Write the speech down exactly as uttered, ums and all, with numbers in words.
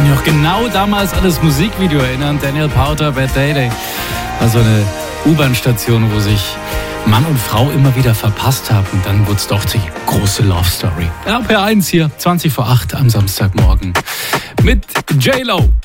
mich noch genau damals an das Musikvideo erinnern. Daniel Powter, Bad Day Day. War so eine U-Bahn-Station, wo sich Mann und Frau immer wieder verpasst haben. Und dann wurde es doch die große Love Story. R P eins hier, zwanzig vor acht am Samstagmorgen mit J-Lo.